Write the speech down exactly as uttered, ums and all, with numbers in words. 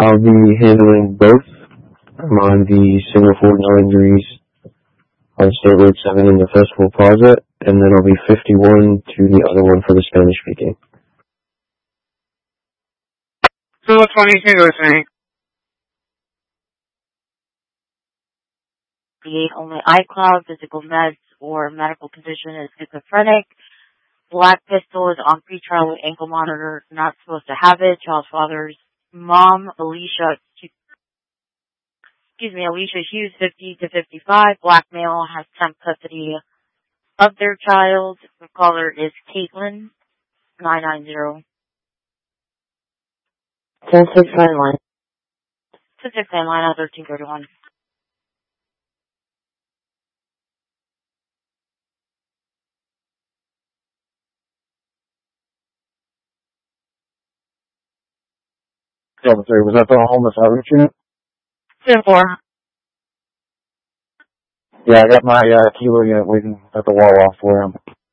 I'll be handling both. I'm on the single Ford no injuries on State Road seven in the Festival Plaza, and then I'll be fifty-one to the other one for the Spanish speaking. So which one are you listening? The only iCloud, physical meds, or medical condition is schizophrenic. Black pistol is on pretrial with ankle monitor, not supposed to have it. Child's father's mom, Alicia, excuse me, Alicia Hughes, fifty to fifty-five. Black male has temp custody of their child. The caller is Caitlin, nine nine zero. ten six nine one. ten six nine one at thirteen thirty-one. seven three, was that the homeless outreach unit? ten four. Yeah, I got my uh, kilo unit waiting at the wall off for him.